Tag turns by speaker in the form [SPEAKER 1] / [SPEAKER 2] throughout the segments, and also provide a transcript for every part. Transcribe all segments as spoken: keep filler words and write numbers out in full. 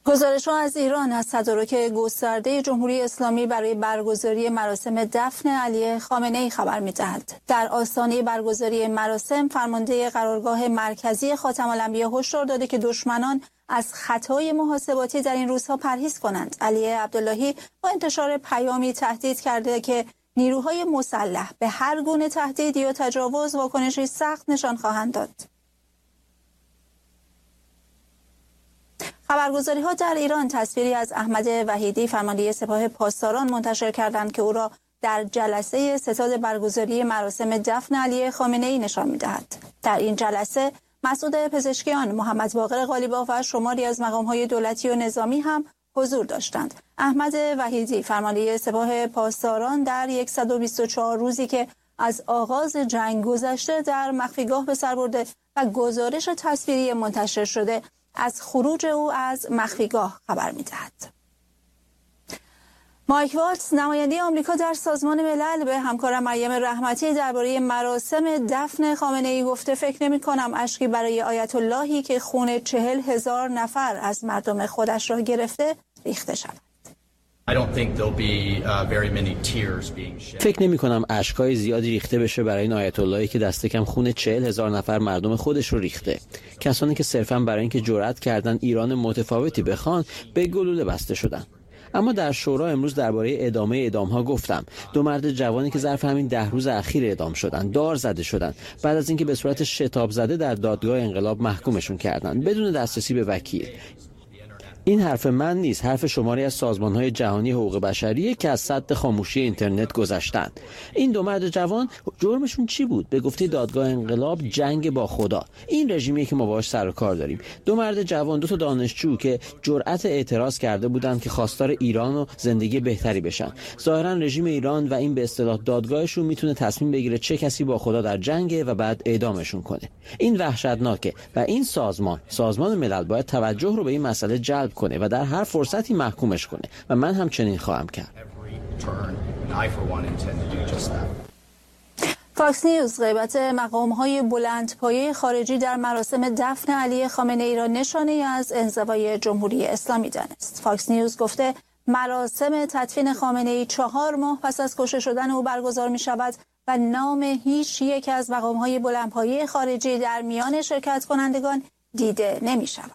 [SPEAKER 1] گزارش‌ها از ایران از تدارک گسترده جمهوری اسلامی برای برگزاری مراسم دفن علی خامنه‌ای خبر می‌دهد. در آستانه برگزاری مراسم فرمانده قرارگاه مرکزی خاتم‌الانبیا هشدار داده که دشمنان از خطای محاسباتی در این روزها پرهیز کنند. علی عبداللهی با انتشار پیامی تهدید کرده که نیروهای مسلح به هر گونه تهدید یا تجاوز واکنشی سخت نشان خواهند داد. خبرگزاری ها در ایران تصویری از احمد وحیدی فرمانده سپاه پاسداران منتشر کردند که او را در جلسه ستاد برگزاری مراسم دفن علی خامنه‌ای نشان می‌دهد. در این جلسه مسعود پزشکیان، محمد باقر قالیباف و شماری از مقام‌های دولتی و نظامی هم حضور داشتند. احمد وحیدی فرمانده سپاه پاسداران در صد و بیست و چهار روزی که از آغاز جنگ گذشته در مخفیگاه به سر برده و گزارش تصویری منتشر شده از خروج او از مخفیگاه خبر می‌دهد. مایک والتز نماینده آمریکا در سازمان ملل به همکارم مریم رحمتی درباره مراسم دفن خامنه‌ای گفته فکر نمی‌کنم اشکی برای آیت اللهی که خون چهل هزار نفر از مردم خودش را گرفته ریخته شود.
[SPEAKER 2] فکر نمی کنم اشکای زیادی ریخته بشه برای این آیت اللهی که دست کم خون چهل هزار نفر مردم خودش رو ریخته. کسانی که صرفاً برای اینکه جرأت کردن ایران متفاوتی بخوان به گلوله بسته شدن. اما در شورا امروز درباره ادامه اعدام‌ها گفتم. دو مرد جوانی که ظرف همین ده روز اخیر اعدام شدن، دار زده شدن، بعد از اینکه به صورت شتاب زده در دادگاه انقلاب محکومشون کردن بدون دسترسی به وکیل. این حرف من نیست، حرف شماری از سازمان‌های جهانی حقوق بشریه که از سد خاموشی اینترنت گذشتن. این دو مرد جوان جرمشون چی بود؟ به گفته دادگاه انقلاب جنگ با خدا. این رژیمی که ما باهاش سر و کار داریم. دو مرد جوان، دو تا دانشجو که جرأت اعتراض کرده بودند که خواستار ایران و زندگی بهتری بشن. ظاهرا رژیم ایران و این به اصطلاح دادگاهشون میتونه تصمیم بگیره چه کسی با خدا در جنگه و بعد اعدامشون کنه. این وحشتناکه و این سازمان، سازمان ملل باید توجه رو به این مسئله جلب کنه و در هر فرصتی محکومش کنه و من هم چنین خواهم کرد.
[SPEAKER 1] فاکس نیوز غیبت مقام‌های بلندپایه خارجی در مراسم دفن علی خامنه‌ای را نشانه از انزوای جمهوری اسلامی دانست. فاکس نیوز گفته مراسم تدفین خامنه‌ای چهار ماه پس از کشته شدن او برگزار می‌شود و نام هیچ یک از مقام‌های بلندپایه خارجی در میان شرکت کنندگان دیده نمی‌شود.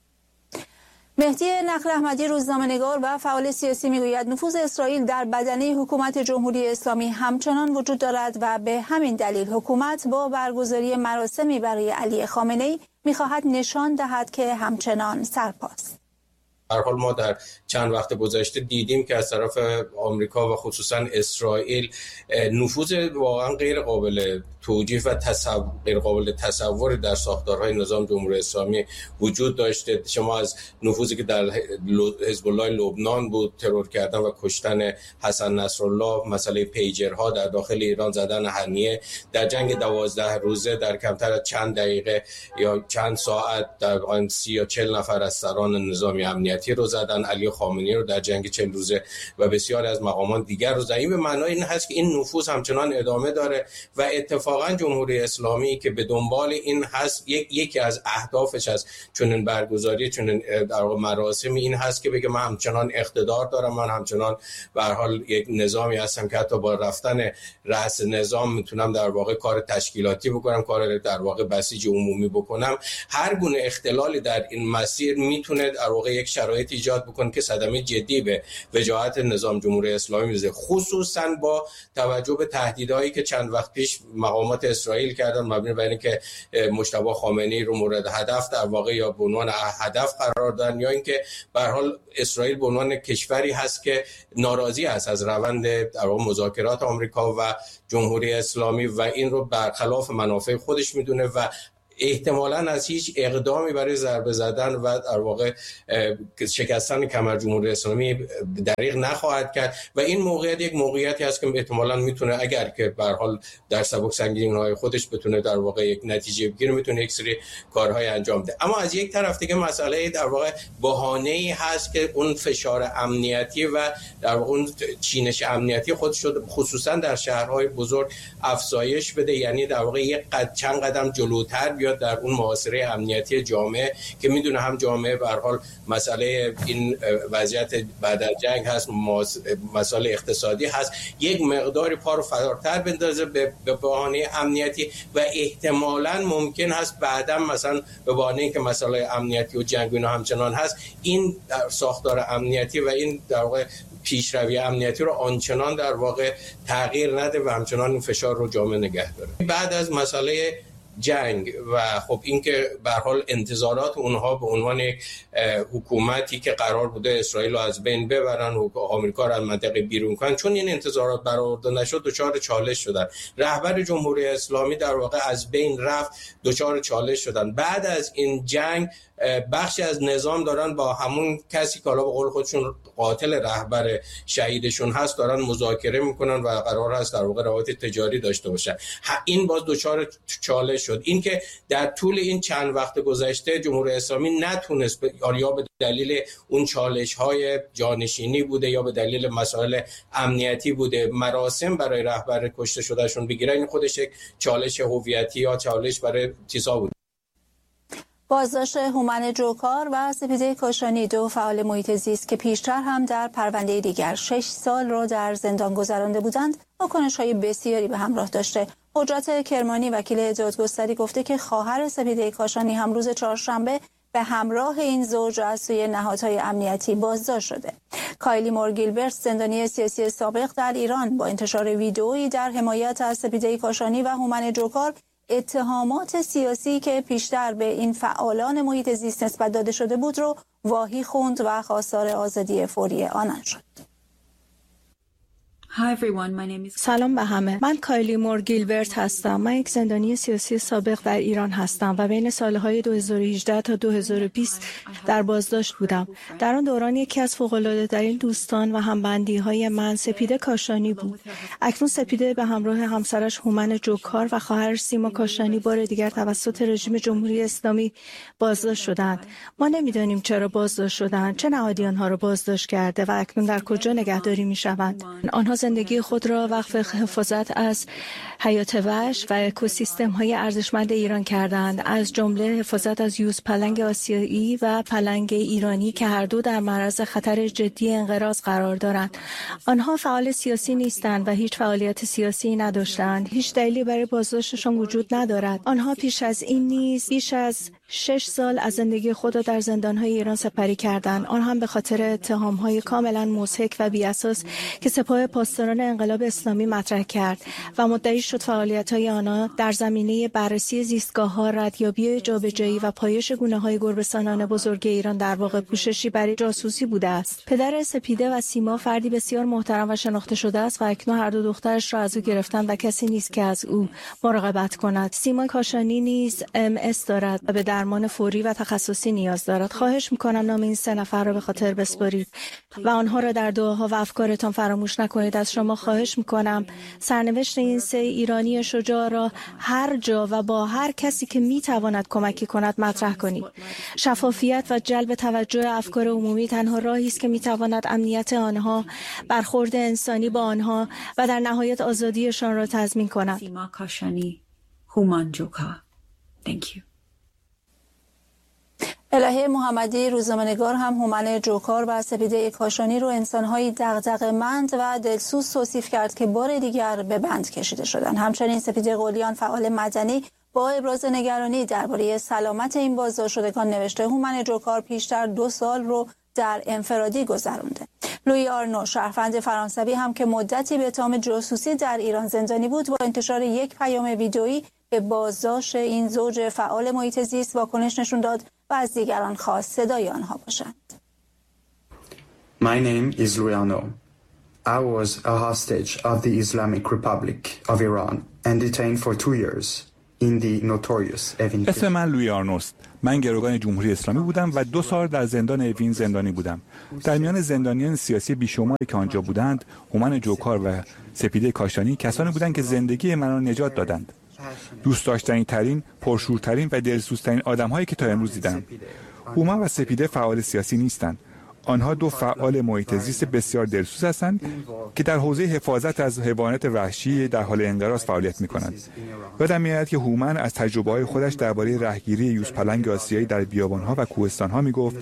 [SPEAKER 1] مهدی نخل احمدی روزنامه‌نگار و فعال سیاسی میگوید نفوذ اسرائیل در بدنه حکومت جمهوری اسلامی همچنان وجود دارد و به همین دلیل حکومت با برگزاری مراسمی برای علی خامنه‌ای می‌خواهد نشان دهد که همچنان سرپاست.
[SPEAKER 3] هر حال ما در چند وقت گذشته دیدیم که از طرف آمریکا و خصوصا اسرائیل نفوذ واقعا غیر قابل توجیه و تصور غیر قابل تصور در ساختارهای نظام جمهوری اسلامی وجود داشته. شما از نفوذی که در حزب الله لبنان بود، ترور کردن و کشتن حسن نصرالله، مسئله پیجرها در داخل ایران، زدن هنیه، در جنگ دوازده روزه در کمتر از چند دقیقه یا چند ساعت در آن سی یا چهل نفر از سران نظامی امنیتی رو زدن، علی خامنه‌ای رو در جنگ چهل روزه و بسیاری از مقامان دیگر رو زدن. این به معنای این هست که این نفوذ همچنان ادامه داره و اتفاقا جمهوری اسلامی که به دنبال این هست، یک یکی از اهدافش از چنین برگزاری چنین در مراسم این هست که بگه من همچنان اقتدار دارم، من همچنان به هر حال یک نظامی هستم که حتی با رفتن رأس نظام میتونم در واقع کار تشکیلاتی بکنم، کار در واقع بسیج عمومی بکنم. هر گونه اختلالی در این مسیر میتونه در واقع یک شرایط ایجاد بکنه که صدمه جدی به وجاهت نظام جمهوری اسلامی میزنه، خصوصا با توجه به تهدیدهایی که چند وقت پیش مقامات اسرائیل کردن مبنی بر اینکه مجتبی خامنه‌ای رو مورد هدف در واقع یا به عنوان هدف قرار دادن، یا اینکه به هر حال اسرائیل به عنوان کشوری هست که ناراضی است از روند در واقع مذاکرات آمریکا و جمهوری اسلامی و این رو برخلاف منافع خودش میدونه و احتمالاً از هیچ اقدامی برای ضربه زدن و در واقع شکستن کمر جمهوری اسلامی دریغ نخواهد کرد و این موقعیت یک موقعیتی است که احتمالاً میتونه اگر که به هر حال در سبک سنگینی‌های خودش بتونه در واقع یک نتیجه بگیره، میتونه یک سری کارهای انجام بده. اما از یک طرف دیگه مسئله در واقع بهانه‌ای هست که اون فشار امنیتی و در واقع اون چینش امنیتی خودش شد خصوصا در شهرهای بزرگ افزایش بده، یعنی در واقع یک قد چند قدم جلوتر بیاد میاد در اون محاصره امنیتی جامعه که میدونه هم جامعه به هر حال مسئله این وضعیت بعد از جنگ هست، مسئله اقتصادی هست، یک مقداری پا رو فراتر بندازه به بهانه امنیتی و احتمالاً ممکن هست بعدا مثلا به بهانه که مسئله امنیتی و جنگ اینا همچنان هست این در ساختار امنیتی و این در واقع پیشروی امنیتی رو آنچنان در واقع تغییر نده و همچنان این فشار رو جامعه نگه داره. بعد از مسئله جنگ و خب این که به هر حال انتظارات اونها به عنوان یک حکومتی که قرار بوده اسرائیل رو از بین ببرن و آمریکا رو از منطقه بیرون کنن، چون این انتظارات برآورده نشد دچار چالش شدن. رهبر جمهوری اسلامی در واقع از بین رفت، دچار چالش شدن. بعد از این جنگ بخشی از نظام دارن با همون کسی که حالا به قول خودشون قاتل رهبر شهیدشون هست دارن مذاکره میکنن و قرار هست در واقع روابط تجاری داشته باشن. این باز دچار چالش شد. این که در طول این چند وقت گذشته جمهوری اسلامی نتونست یا به دلیل اون چالش های جانشینی بوده یا به دلیل مسائل امنیتی بوده مراسم برای رهبر کشته شدهشون بگیرن، این خودش یک چالش هویتی یا چالش برای چیزا بود.
[SPEAKER 1] بازداشت هومن جوکار و سپیده کاشانی، دو فعال محیط زیست که پیشتر هم در پرونده دیگر شش سال را در زندان گذرانده بودند، واکنش‌های بسیاری به همراه داشته. حجت کرمانی وکیل دادگستری گفته که خواهر سپیده کاشانی هم روز چهارشنبه به همراه این زوج از سوی نهادهای امنیتی بازداشت شده. کایلی مور گیلبرت، زندانی سیاسی سابق در ایران، با انتشار ویدئویی در حمایت از سپیده کاشانی و هومن جوکار اتهامات سیاسی که پیشتر به این فعالان محیط زیست نسبت داده شده بود رو واهی خوند و خواستار آزادی فوری آنان شد.
[SPEAKER 4] سلام به همه. من کایلی مور گیلبرت هستم. من یک زندانی سیاسی سابق در ایران هستم و بین سالهای دو هزار و هجده تا دو هزار و بیست در بازداشت بودم. در آن دوران یکی از فوق‌العاده‌ترین دوستان و همبندی‌های من سپیده کاشانی بود. اکنون سپیده به همراه همسرش هومن جوکار و خواهرش سیما کاشانی بار دیگر توسط رژیم جمهوری اسلامی بازداشت شدند. ما نمی‌دانیم چرا بازداشت شدند، چه نهادی آنها را بازداشت کرده و اکنون در کجا نگهداری می‌شوند. آنها زندگی خود را وقف حفاظت از حیات وحش و اکوسیستم‌های ارزشمند ایران کردند، از جمله حفاظت از یوز پلنگ آسیایی و پلنگ ایرانی که هر دو در معرض خطر جدی انقراض قرار دارند. آنها فعال سیاسی نیستند و هیچ فعالیت سیاسی نداشتند. هیچ دلیلی برای بازداشتشان وجود ندارد. آنها پیش از این نیز بیش از شش سال از زندگی خود را در زندان‌های ایران سپری کردند، آن هم به خاطر اتهام‌های کاملا مضحک و بی‌اساس که سپاه پاسداران انقلاب اسلامی مطرح کرد و مدعی شد فعالیت‌های آنها در زمینه بررسی زیستگاه‌ها، ردیابی جابجایی و پایش گونه‌های گربه‌سانان بزرگ ایران در واقع پوششی برای جاسوسی بوده است. پدر سپیده و سیما فردی بسیار محترم و شناخته شده است و اکنون هر دو دخترش را از او گرفتند و کسی نیست که از او مراقبت کند. سیما کاشانی نیز ام اس دارد و به درمان فوری و تخصصی نیاز دارد. خواهش می‌کنم نام این سه نفر را به خاطر بسپارید و آنها را در دعاها و افکارتان فراموش نکنید. از شما خواهش می‌کنم سرنوشت این سه ایرانی شجاع را هر جا و با هر کسی که می‌تواند کمکی کند مطرح کنید. شفافیت و جلب توجه افکار عمومی تنها راهی است که می‌تواند امنیت آنها، برخورد انسانی با آنها و در نهایت آزادیشان را تضمین کند.
[SPEAKER 5] سیما کاشانی، هومن جوکار. Thank you.
[SPEAKER 1] الهه محمدی، روزنامه‌نگار، هم هومن جوکار و سپیده کاشانی رو انسان‌های دغدغه‌مند و دلسوز توصیف کرد که بار دیگر به بند کشیده شدند. همچنین سپیده قلیان، فعال مدنی، با ابراز نگرانی درباره سلامت این بازداشت شدگان نوشته هومن جوکار پیشتر دو سال رو در انفرادی گذرانده. لویی آرنو، شهروند فرانسوی هم که مدتی به اتهام جاسوسی در ایران زندانی بود، با انتشار یک پیام ویدئویی به بازداشت این زوج فعال محیط زیست واکنش نشون داد و از دیگران خواست صدای آنها باشند.
[SPEAKER 6] My name is Louis Arnaud. I was a hostage of the Islamic Republic of Iran and detained for two years in the notorious Evin.
[SPEAKER 7] اسم من لویی آرنوست. من گروگان جمهوری اسلامی بودم و دو سال در زندان اوین زندانی بودم. در میان زندانیان سیاسی بیشماری که آنجا بودند، هومن جوکار و سپیده کاشانی کسانی بودند که زندگی من را نجات دادند. دوست داشتنی ترین، پرشورترین و دلسوزترین آدم‌هایی که تا امروز دیدم. هومن و سپیده فعال سیاسی نیستند. آنها دو فعال محیط زیست بسیار دلسوز هستند که در حوزه حفاظت از حیوانات وحشی در حال انقراض فعالیت می‌کنند. یادم میاد که هومن از تجربه‌های خودش درباره رهگیری یوزپلنگ آسیایی در بیابان‌ها و کوهستان‌ها میگفت: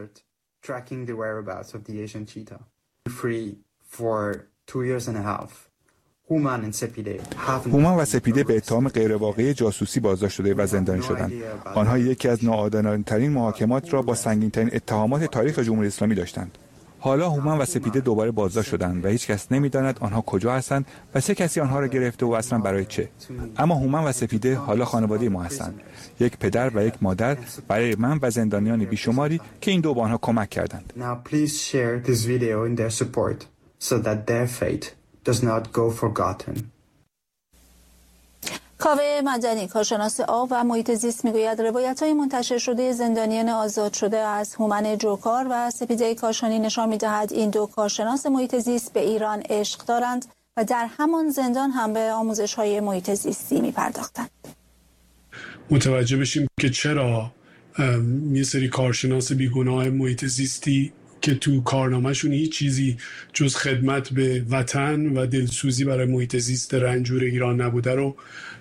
[SPEAKER 7] هومن و سپیده به اتهام غیرواقعی جاسوسی بازداشت شده و زندانی شدند. آنها یکی از ناعادلانه‌ترین محاکمات را با سنگین‌ترین اتهامات تاریخ جمهوری اسلامی داشتند. حالا هومن و سپیده دوباره بازداشت شدند و هیچ کس نمی‌داند آنها کجا هستند و چه کسی آنها را گرفته و اصلا برای چه. اما هومن و سپیده حالا خانواده ما هستند. یک پدر و یک مادر برای من و زندانیان بیشماری که این دو به آنها کمک کردند.
[SPEAKER 6] does not go forgotten.
[SPEAKER 1] کاوه مدنی، کارشناس آب و محیط زیست، میگوید روایت‌های منتشر شده زندانیان آزاد شده از هومن جوکار و سپیده کاشانی نشان می‌دهد این دو کارشناس محیط زیست به ایران عشق دارند و در همان زندان هم به آموزش‌های محیط زیستی می‌پرداختند.
[SPEAKER 8] متوجه بشیم که چرا یه سری کارشناس بیگناه محیط زیستی که تو کارنامه‌شون هیچ چیزی جز خدمت به وطن و دلسوزی برای محیط زیست رنجور ایران نبوده رو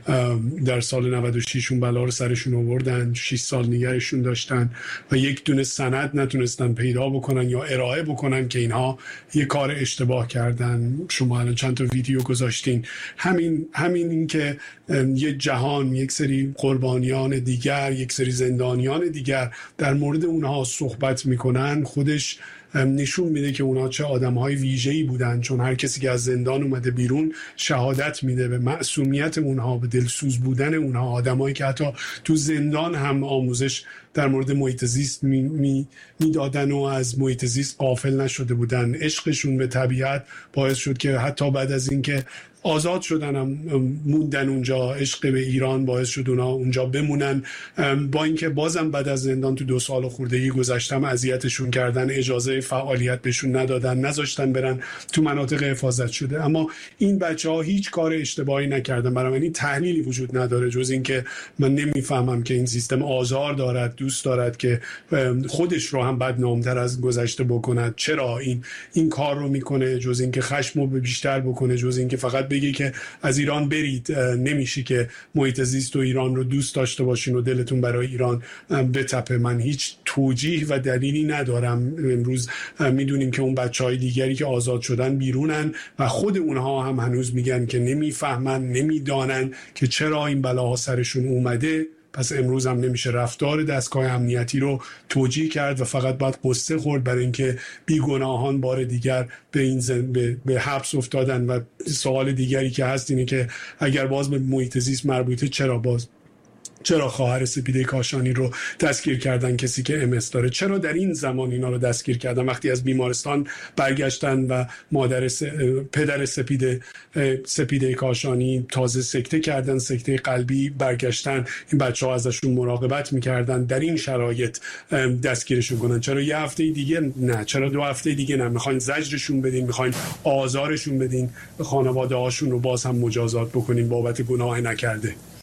[SPEAKER 8] در سال نود و شش اون بلا رو سرشون آوردن، شش سال نگرشون داشتن و یک دونه سند نتونستن پیدا بکنن یا ارائه بکنن که اینها یه کار اشتباه کردن. شما الان چند تا ویدیو گذاشتین. همین همین این که یه جهان، یک سری قربانیان دیگر، یک سری زندانیان دیگر در مورد اونها صحبت میکنن، خودش نشون میده که اونا چه آدم‌های ویژه‌ای بودن، چون هر کسی که از زندان اومده بیرون شهادت میده به معصومیت اونها، به دلسوز بودن اونها، آدمایی که حتی تو زندان هم آموزش در مورد محیط زیست می، می، میدادن و از محیط زیست غافل نشده بودن. عشقشون به طبیعت باعث شد که حتی بعد از اینکه آزاد شدن هم موندن اونجا. عشق به ایران باعث شد اونا اونجا بمونن، با اینکه بازم بعد از زندان تو دو سال خوردگی گذشتم اذیتشون کردن، اجازه فعالیت بهشون ندادن، نذاشتن برن تو مناطق حفاظت شده. اما این بچه‌ها هیچ کار اشتباهی نکردن. برای من تحلیلی وجود نداره جز اینکه من نمیفهمم که این سیستم آزار دارد، دوست دارد که خودش رو هم بدنام‌تر از گذشته بکند. چرا این این کار رو میکنه؟ جز اینکه خشمو بیشتر بکنه، جز اینکه فقط بگی که از ایران برید. نمیشه که محیط زیست و ایران رو دوست داشته باشین و دلتون برای ایران بتپه. من هیچ توجیه و دلیلی ندارم. امروز میدونیم که اون بچهای دیگری که آزاد شدن بیرونن و خود اونها هم هنوز میگن که نمیفهمن، نمیدانن که چرا این بلاها سرشون اومده. پس امروز هم نمیشه رفتار دستگاه امنیتی رو توجیه کرد و فقط باید قصه خورد برای اینکه بیگناهان بار دیگر به این زن... به... به حبس افتادن. و سوال دیگری که هست اینه که اگر باز به محیط زیست مربوطه، چرا باز چرا خواهر سپیده کاشانی رو دستگیر کردن، کسی که ام اس داره؟ چرا در این زمان اینا رو دستگیر کردن وقتی از بیمارستان برگشتن و مادر س... پدر سپیده سپیده کاشانی تازه سکته کردن، سکته قلبی، برگشتن، این بچه‌ها ازشون مراقبت می‌کردن، در این شرایط دستگیرشون کنن؟ چرا یه هفته دیگه نه؟ چرا دو هفته دیگه نه؟ می‌خواین زجرشون بدین، می‌خواین آزارشون بدین، خانواده‌هاشون رو باز هم مجازات بکنین بابت گناه نکرده.